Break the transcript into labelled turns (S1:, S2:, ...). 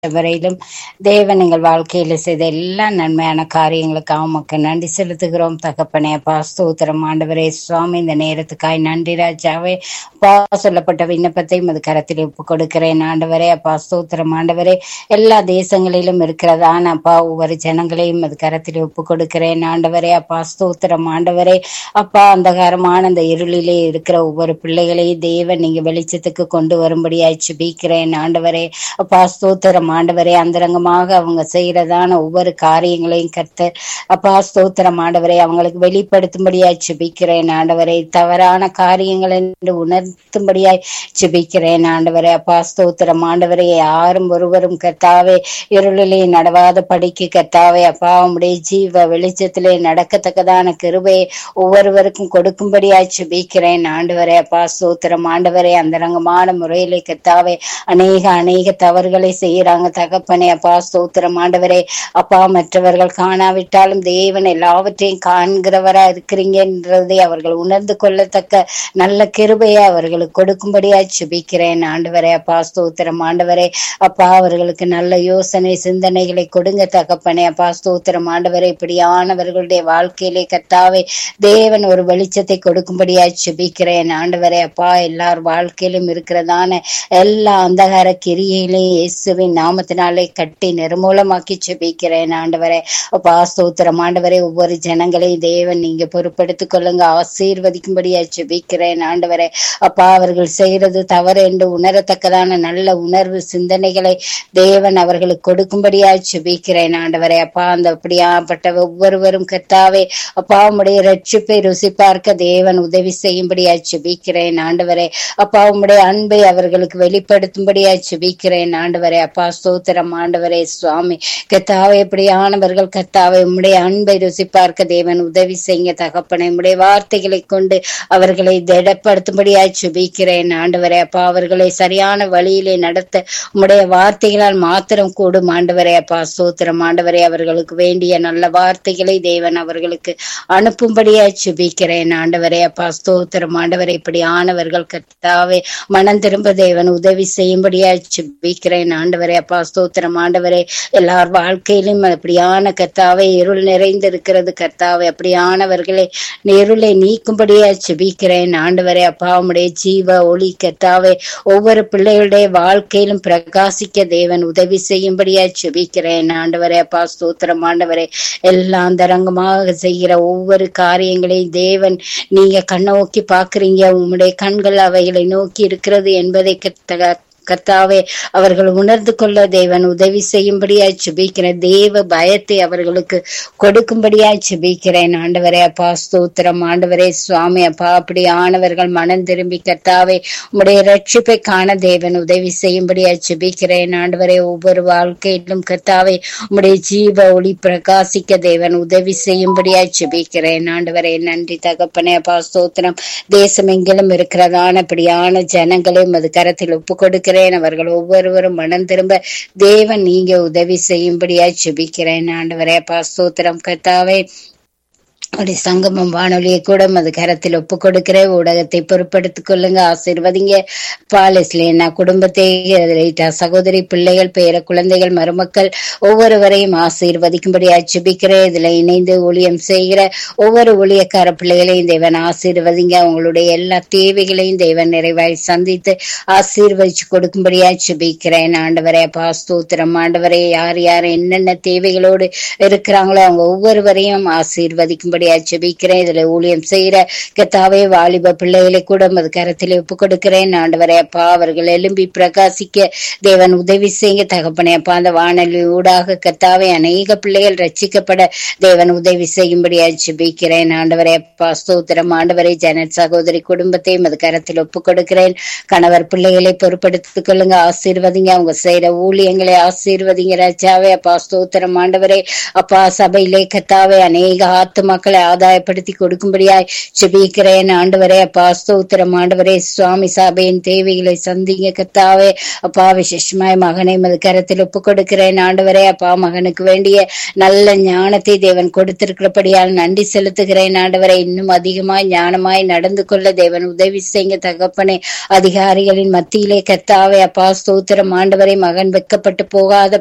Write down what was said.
S1: வரையிலும் தேவன் எங்கள் வாழ்க்கையில செய்த எல்லா நன்மையான காரியங்களுக்காக உமக்கு நன்றி செலுத்துகிறோம் தகப்பனே. அப்பா ஸ்தோத்திரம் ஆண்டவரே. சுவாமி, இந்த நேரத்துக்காய் நன்றி ராஜாவே. அப்பா, சொல்லப்பட்ட விண்ணப்பத்தை உமது கரத்தில் ஒப்பு கொடுக்கிறேன் ஆண்டவரே. அப்பா ஸ்தோத்திரம் ஆண்டவரே. எல்லா தேசங்களிலும் இருக்கிறதான அப்பா ஒவ்வொரு ஜனங்களையும் அது கரத்தில் ஒப்பு கொடுக்கிறேன் ஆண்டவரே. அப்பா ஸ்தோத்திரம் ஆண்டவரே. அப்பா, அந்தகாரமான அந்த இருளிலே இருக்கிற ஒவ்வொரு பிள்ளைகளையும் தேவன் நீங்க வெளிச்சத்துக்கு கொண்டு வரும்படியாய் ஜெபிக்கிறேன் ஆண்டவரே. அப்பா ஸ்தோத்திரம் ஆண்டவரே. அந்தரங்கமாக அவங்க செய்யறதான ஒவ்வொரு காரியங்களையும் கர்த்தர் அப்பா ஸ்தோத்திரம் ஆண்டவரே அவங்களுக்கு வெளிப்படுத்தும்படியாய் ஜெபிக்கிறேன் ஆண்டவரே. தவறான காரியங்கள் என்று உணர்த்தும்படியாய் ஜெபிக்கிறேன் ஆண்டவரே. அப்பா ஸ்தோத்திரம் ஆண்டவரே. யாரும் ஒருவரும் கர்த்தாவே இருளிலே நடவாத படிக்கு கர்த்தாவே அப்பா உம்முடைய ஜீவ வெளிச்சத்திலே நடக்கத்தக்கதான கிருபையை ஒவ்வொருவருக்கும் கொடுக்கும்படியாய் ஜெபிக்கிறேன் ஆண்டவரே. அப்பா ஸ்தோத்திரம் ஆண்டவரே. அந்தரங்கமான முறையிலே கர்த்தாவே அநேக தவறுகளை செய்யறாங்க தகப்பனே. அப்பா ஸ்தோத்திரம் ஆண்டவரே. அப்பா, மற்றவர்கள் காணாவிட்டாலும் தேவன் எல்லாவற்றையும் காண்கிறவரா இருக்கிறீங்கன்றதை அவர்கள் உணர்ந்து கொள்ளத்தக்க நல்ல கிருபையை அவர்களுக்கு கொடுக்கும்படியா ஜெபிக்கிறேன் ஆண்டவரே. அப்பா ஸ்தோத்திரம் ஆண்டவரே. அப்பா, அவர்களுக்கு நல்ல யோசனை சிந்தனைகளை கொடுங்க தகப்பனே. அப்பா ஸ்தோத்திரம் ஆண்டவரே. இப்படியானவர்களுடைய வாழ்க்கையிலே கர்த்தாவே தேவன் ஒரு வெளிச்சத்தை கொடுக்கும்படியா ஜெபிக்கிறேன் ஆண்டவரே. அப்பா, எல்லார் வாழ்க்கையிலும் இருக்கிறதான எல்லா அந்தகார கிரியையிலே இயேசுவின் நாமத்தினாலே கட்டி நிர்மூலமாக்கி ஜெபிக்கிறேன் ஆண்டவரே. அப்பா ஸ்தோத்திரம் ஆண்டவரே. ஒவ்வொரு ஜனங்களையும் தேவன் நீங்க பொறுப்படுத்திக் கொள்ளுங்க, ஆசீர்வதிக்கும்படியா ஜெபிக்கிறேன் ஆண்டவரே. அப்பா, அவர்கள் செய்யறது தவறு என்று உணரத்தக்கதான நல்ல உணர்வு சிந்தனைகளை தேவன் அவர்களுக்கு கொடுக்கும்படியா ஜெபிக்கிறேன் ஆண்டவரே. அப்பா, அந்த அப்படியாப்பட்ட ஒவ்வொருவரும் கர்த்தாவே அப்பா உம்முடைய ரட்சிப்பை ருசி பார்க்க தேவன் உதவி செய்யும்படியா ஜெபிக்கிறேன் ஆண்டவரே. அப்பா, உம்முடைய அன்பை அவர்களுக்கு வெளிப்படுத்தும்படியா ஜெபிக்கிறேன் ஆண்டவரே. அப்பா ஸ்தோத்திரம் ஆண்டவரே. சுவாமி கர்த்தாவே, எப்படியானவர்கள் கர்த்தாவே உம்முடைய அன்பை ருசி பார்க்க தேவன் உதவி செய்ய தகப்பனே. உம்முடைய வார்த்தைகளை கொண்டு அவர்களை திடப்படுத்தும்படியாய் ஜெபிக்கிறேன் ஆண்டவரே. அப்பா, அவர்களை சரியான வழியிலே நடத்த உம்முடைய வார்த்தைகளால் மாத்திரம் கூடும் ஆண்டவரே. அப்பா ஸ்தோத்திரம் ஆண்டவரே. அவர்களுக்கு வேண்டிய நல்ல வார்த்தைகளை தேவன் அவர்களுக்கு அனுப்பும்படியாய் ஜெபிக்கிறேன் ஆண்டவரே. அப்பா ஸ்தோத்திரம் ஆண்டவரே. இப்படியானவர்கள் கர்த்தாவே மனம் திரும்ப தேவன் உதவி செய்யும்படியாய் ஜெபிக்கிறேன் ஆண்டவரே. அப்பா ஸ்தோத்திரம் ஆண்டவரே. எல்லார் வாழ்க்கையிலும் அப்படியான கர்த்தாவே இருள் நிறைந்து இருக்கிறது கர்த்தாவே. அப்படியானவர்களை இருளை நீக்கும்படியா ஜெபிக்கிறேன் ஆண்டவரே. அப்பா, உம்முடைய ஜீவ ஒளி கர்த்தாவே ஒவ்வொரு பிள்ளைகளுடைய வாழ்க்கையிலும் பிரகாசிக்க தேவன் உதவி செய்யும்படியா ஜெபிக்கிறேன் ஆண்டவரே. அப்பா ஸ்தோத்திரம் ஆண்டவரே. எல்லாம் அந்தரங்கமாக செய்கிற ஒவ்வொரு காரியங்களையும் தேவன் நீங்க கண்ணோக்கி பாக்குறீங்க. உம்முடைய கண்கள் அவைகளை நோக்கி இருக்கிறது என்பதை கர்த்தாவே அவர்கள் உணர்ந்து கொள்ள தேவன் உதவி செய்யும்படியாய் ஜெபிக்கிறேன். தேவ பயத்தை அவர்களுக்கு கொடுக்கும்படியாய் ஜெபிக்கிறேன் ஆண்டவரே. அப்பா ஸ்தோத்திரம் ஆண்டவரே. சுவாமி அப்பா, அப்படி ஆனவர்கள் மனம் திரும்பி கர்த்தாவே உம்முடைய ரட்சிப்பை காண தேவன் உதவி செய்யும்படியாய் ஜெபிக்கிறேன் ஆண்டவரே. ஒவ்வொரு வாழ்க்கையிலும் கர்த்தாவே உம்முடைய ஜீவ ஒளி பிரகாசிக்க தேவன் உதவி செய்யும்படியாய் ஜெபிக்கிறேன் ஆண்டவரே. நன்றி தகப்பனே. அப்பா ஸ்தோத்திரம். தேசம் எங்கிலும் இருக்கிறதான அப்படியான ஜனங்களையும் அது கரத்தில் ஒப்பு கொடுக்க அவர்கள் ஒவ்வொருவரும் மனம் திரும்ப தேவன் நீங்க உதவி செய்யும்படியாய் ஜெபிக்கிறேன் ஆண்டவரே. அப்பா ஸ்தோத்திரம் கர்த்தாவே. அப்படி சங்கமம் வானொலியை கூட அது கரத்தில் ஒப்பு கொடுக்கிற ஊடகத்தை பொறுப்படுத்திக் கொள்ளுங்க, ஆசீர்வதிங்க. பாலஸ்லேனா குடும்பத்தை சகோதரி பிள்ளைகள் பேர குழந்தைகள் மருமக்கள் ஒவ்வொருவரையும் ஆசீர்வதிக்கும்படி ஜெபிக்கிறேன். இதுல இணைந்து ஊழியம் செய்கிற ஒவ்வொரு ஊழியக்கார பிள்ளைகளையும் தேவன் ஆசீர்வதிங்க. அவங்களுடைய எல்லா தேவைகளையும் தேவன் நிறைவாய் சந்தித்து ஆசீர்வதிச்சு கொடுக்கும்படியா ஜெபிக்கிறேன் ஆண்டவரே. அப்பா ஸ்தோத்திரம் ஆண்டவரே. யார் யார் என்னென்ன தேவைகளோடு இருக்கிறாங்களோ அவங்க ஒவ்வொருவரையும் ஆசீர்வதிக்கும்படி ஜெபிக்கிறேன். இதுல ஊழியம் செய்யற கர்த்தாவே வாலிப பிள்ளைகளை கூட அது கரத்திலே ஒப்பு கொடுக்கிறேன் ஆண்டவரே. அப்பா, அவர்கள் எழும்பி பிரகாசிக்க தேவன் உதவி செய்ய தகப்பனே. அப்பா, அந்த வானொலி ஊடாக கர்த்தாவே அநேக பிள்ளைகள் ரட்சிக்கப்பட தேவன் உதவி செய்யும்படியா ஜெபிக்கிறேன் ஆண்டவரே. அப்பா ஸ்தோத்திரம் ஆண்டவரே. ஜனத் சகோதரி குடும்பத்தையும் அது கரத்தில் ஒப்பு கொடுக்கிறேன். கணவர் பிள்ளைகளை பொறுப்படுத்திக் கொள்ளுங்க, ஆசீர்வதிங்க. அவங்க செய்யற ஊழியங்களை ஆசீர்வதிங்க ராஜாவே. அப்பா ஸ்தோத்திரம் ஆண்டவரே. அப்பா, சபையிலே கர்த்தாவே அநேக ஆத்துமாக்கள் மக்களை ஆதாயப்படுத்தி கொடுக்கும்படியாய் செபிக்கிறேன் ஆண்டவரே. அப்பா ஸ்தோத்திரம் ஆண்டவரே. சுவாமி சபையின் தேவைகளை சந்திங்க கர்த்தாவே. அப்பா விசேஷமாய் மகனை மது கரத்தில் ஒப்பு கொடுக்கிறேன் ஆண்டவரே. அப்பா மகனுக்கு வேண்டிய நல்ல ஞானத்தை தேவன் கொடுத்திருக்கிறபடியால் நன்றி செலுத்துகிறேன் ஆண்டவரே. இன்னும் அதிகமாய் ஞானமாய் நடந்து கொள்ள தேவன் உதவி செய்யுங்க தகப்பனே. அதிகாரிகளின் மத்தியிலே கர்த்தாவே அப்பா ஸ்தோத்திரம் ஆண்டவரே. மகன் வெட்கப்பட்டு போகாத